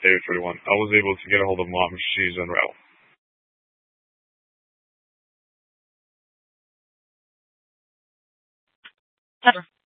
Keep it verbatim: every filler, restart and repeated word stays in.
Area forty-one. I was able to get a hold of Mom. She's unraveled. Pepper.